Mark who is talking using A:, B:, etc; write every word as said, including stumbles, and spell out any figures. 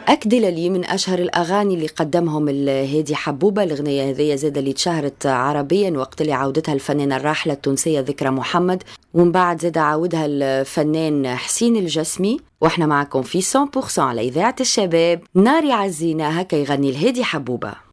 A: أكدل لي من أشهر الأغاني اللي قدمهم هادي حبوبة. الأغنية هذه زاد اللي تشهرت عربيا وقت اللي عودتها الفنانة الراحلة التونسية ذكرى محمد، ومن بعد زاد عاودها الفنان حسين الجسمي. وإحنا معكم في مية بالمية على إذاعة الشباب. ناري عزينا هكا يغني الهادي حبوبة.